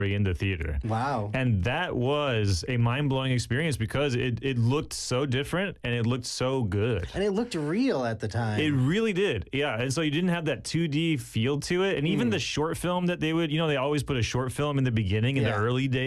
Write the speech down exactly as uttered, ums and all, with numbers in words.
in the theater. Wow. And that was a mind-blowing experience because it, it looked so different and it looked so good. And it looked real at the time. It really did. Yeah. And so you didn't have that two D feel to it. And even mm. the short film that they would, you know, they always put a short film in the beginning in yeah. the early days.